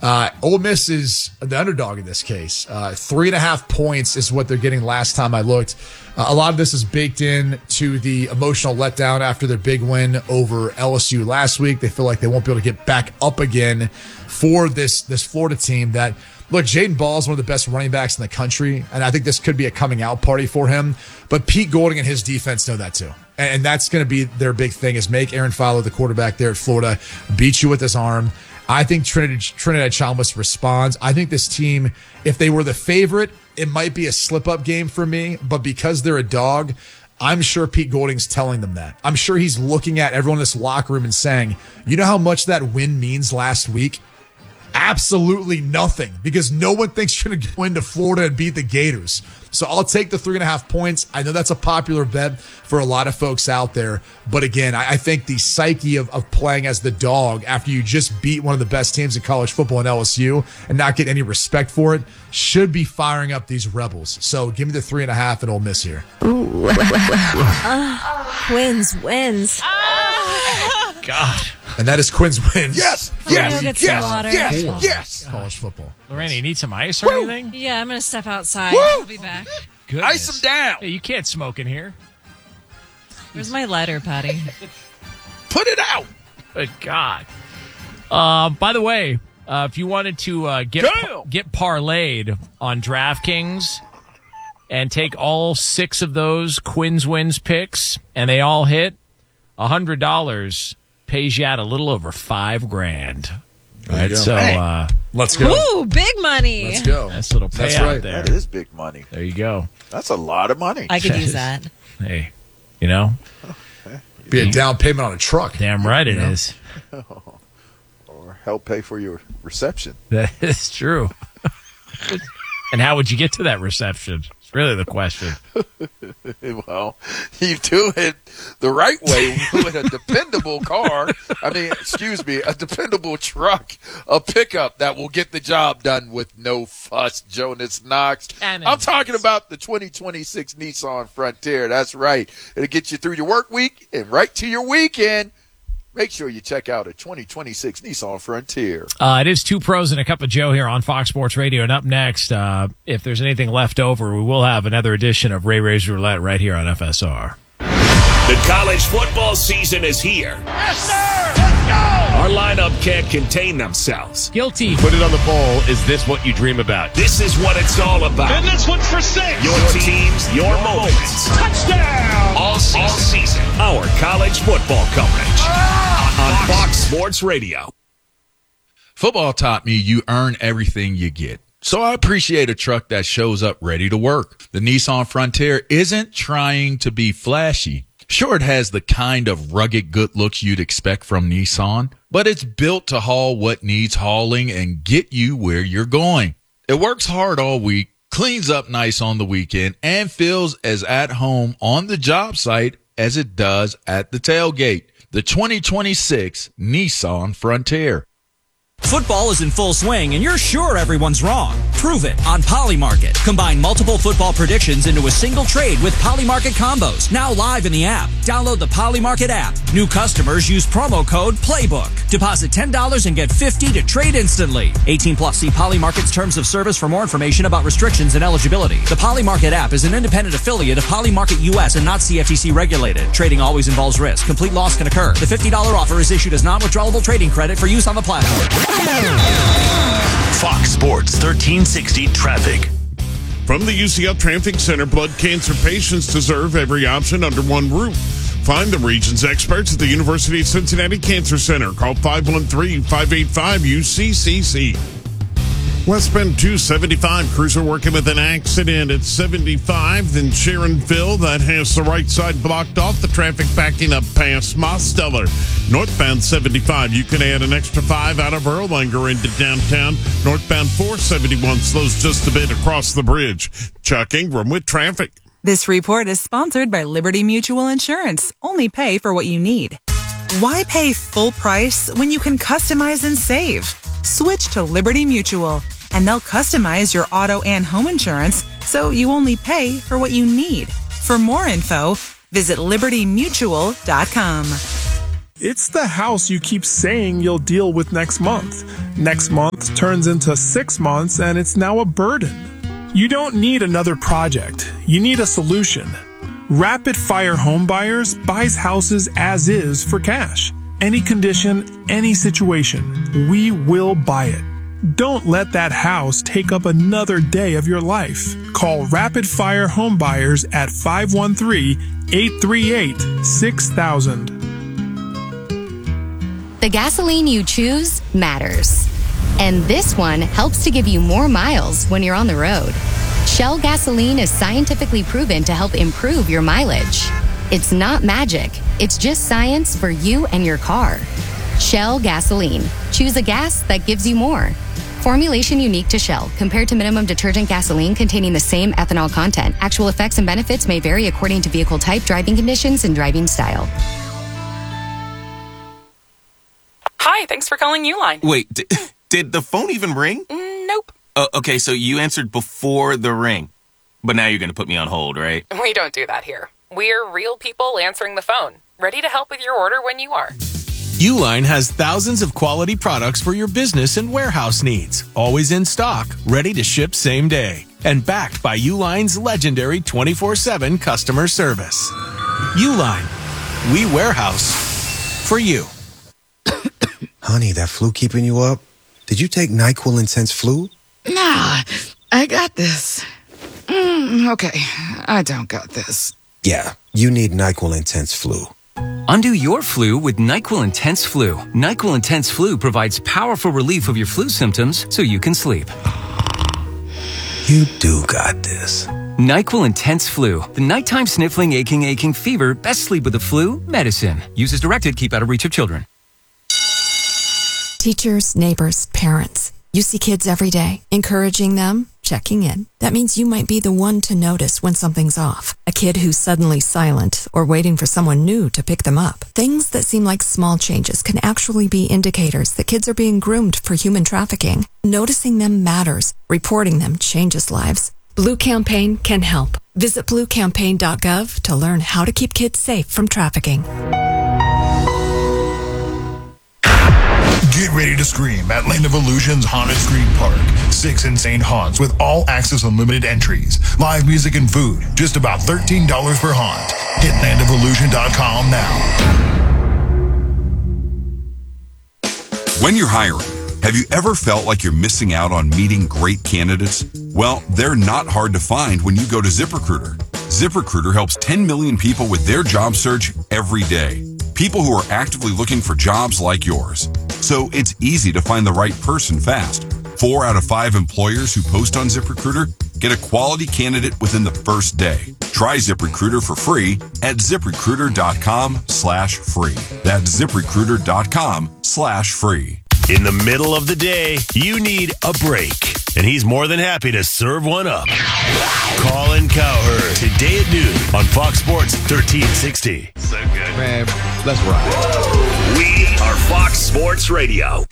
Ole Miss is the underdog in this case. 3.5 points is what they're getting last time I looked. A lot of this is baked in to the emotional letdown after their big win over LSU last week. They feel like they won't be able to get back up again for this Florida team that, look, Jaden Ball is one of the best running backs in the country, and I think this could be a coming out party for him. But Pete Golding and his defense know that too. And that's going to be their big thing, is make Aaron Fowler, the quarterback there at Florida, beat you with his arm. I think Trinidad Chalmers responds. I think this team, if they were the favorite, it might be a slip-up game for me. But because they're a dog, I'm sure Pete Golding's telling them that. I'm sure he's looking at everyone in this locker room and saying, you know how much that win means last week? Absolutely nothing, because no one thinks you're going to go into Florida and beat the Gators. So I'll take the 3.5 points. I know that's a popular bet for a lot of folks out there. But again, I think the psyche of playing as the dog after you just beat one of the best teams in college football in LSU and not get any respect for it should be firing up these Rebels. So give me the 3.5 and Ole Miss here. Ooh. Wins. God. And that is Quinn's wins. Yes. College football. Lorena, you need some ice or anything? Yeah, I'm going to step outside. I'll be back. Goodness. Ice them down. Hey, you can't smoke in here. Where's my lighter, Patty? Put it out. Good God. By the way, if you wanted to get parlayed on DraftKings and take all 6 of those Quinn's Wins picks and they all hit, $100 pays you out a little over $5,000. Right, so let's go. Ooh, big money. Let's go. Nice little payout right. there. That is big money. There you go. That's a lot of money. I could use that. Hey, you know, be a down payment on a truck. Damn right it is. Or help pay for your reception. That is true. And how would you get to that reception? It's really the question. Well, you do it the right way with a dependable car. A dependable truck, a pickup that will get the job done with no fuss, Jonas Knox. I'm talking about the 2026 Nissan Frontier. That's right. It'll get you through your work week and right to your weekend. Make sure you check out a 2026 Nissan Frontier. It is 2 pros and a cup of Joe here on Fox Sports Radio. And up next, if there's anything left over, we will have another edition of Ray's Roulette right here on FSR. The college football season is here. Yes, sir! Let's go! Our lineup can't contain themselves. Guilty. Put it on the bowl. Is this what you dream about? This is what it's all about. And this one's for 6. Your teams, your moments. Touchdown! All season. Our college football coverage on Fox Sports Radio. Football taught me you earn everything you get. So I appreciate a truck that shows up ready to work. The Nissan Frontier isn't trying to be flashy. Sure, it has the kind of rugged good looks you'd expect from Nissan, but it's built to haul what needs hauling and get you where you're going. It works hard all week, cleans up nice on the weekend, and feels as at home on the job site as it does at the tailgate. The 2026 Nissan Frontier. Football is in full swing, and you're sure everyone's wrong. Prove it on Polymarket. Combine multiple football predictions into a single trade with Polymarket combos. Now live in the app. Download the Polymarket app. New customers use promo code PLAYBOOK. Deposit $10 and get $50 to trade instantly. 18 plus. See Polymarket's terms of service for more information about restrictions and eligibility. The Polymarket app is an independent affiliate of Polymarket US and not CFTC regulated. Trading always involves risk. Complete loss can occur. The $50 offer is issued as non-withdrawable trading credit for use on the platform. Fox Sports 1360 Traffic. From the UCF Traffic Center, blood cancer patients deserve every option under one roof. Find the region's experts at the University of Cincinnati Cancer Center. Call 513-585-UCCC. Westbound 275, cruiser working with an accident at 75. Then Sharonville, that has the right side blocked off. The traffic backing up past Mosteller. Northbound 75, you can add an extra 5 out of Erlanger into downtown. Northbound 471 slows just a bit across the bridge. Chuck Ingram with traffic. This report is sponsored by Liberty Mutual Insurance. Only pay for what you need. Why pay full price when you can customize and save? Switch to Liberty Mutual, and they'll customize your auto and home insurance so you only pay for what you need. For more info, visit libertymutual.com. It's the house you keep saying you'll deal with next month. Next month turns into 6 months and it's now a burden. You don't need another project. You need a solution. Rapid Fire Home Buyers buys houses as is for cash. Any condition, any situation, we will buy it. Don't let that house take up another day of your life. Call Rapid Fire Home Buyers at 513-838-6000. The gasoline you choose matters. And this one helps to give you more miles when you're on the road. Shell gasoline is scientifically proven to help improve your mileage. It's not magic. It's just science for you and your car. Shell gasoline. Choose a gas that gives you more. Formulation unique to Shell compared to minimum detergent gasoline containing the same ethanol content. Actual effects and benefits may vary according to vehicle type, driving conditions, and driving style. Hi, thanks for calling Uline. Wait, did the phone even ring? Nope. Okay, so you answered before the ring. But now you're going to put me on hold, right? We don't do that here. We're real people answering the phone, ready to help with your order when you are. Uline has thousands of quality products for your business and warehouse needs. Always in stock, ready to ship same day. And backed by Uline's legendary 24/7 customer service. Uline. We warehouse for you. Honey, that flu keeping you up? Did you take NyQuil Intense Flu? Nah, I got this. Okay, I don't got this. Yeah, you need NyQuil Intense Flu. Undo your flu with NyQuil Intense Flu. NyQuil Intense Flu provides powerful relief of your flu symptoms so you can sleep. You do got this. NyQuil Intense Flu. The nighttime sniffling, aching fever. Best sleep with the flu medicine. Use as directed. Keep out of reach of children. Teachers, neighbors, parents. You see kids every day, encouraging them, checking in. That means you might be the one to notice when something's off. A kid who's suddenly silent or waiting for someone new to pick them up. Things that seem like small changes can actually be indicators that kids are being groomed for human trafficking. Noticing them matters. Reporting them changes lives. Blue Campaign can help. Visit bluecampaign.gov to learn how to keep kids safe from trafficking. Get ready to scream at Land of Illusion's Haunted Scream Park. 6 insane haunts with all access unlimited entries, live music and food. Just about $13 per haunt. Hit landofillusion.com now. When you're hiring, have you ever felt like you're missing out on meeting great candidates? Well, they're not hard to find when you go to ZipRecruiter. ZipRecruiter helps 10 million people with their job search every day. People who are actively looking for jobs like yours. So it's easy to find the right person fast. 4 out of 5 employers who post on ZipRecruiter get a quality candidate within the first day. Try ZipRecruiter for free at ZipRecruiter.com/free. That's ZipRecruiter.com/free. In the middle of the day, you need a break, and he's more than happy to serve one up. Colin Cowherd, today at noon on Fox Sports 1360. So good. Man, let's ride. We are Fox Sports Radio.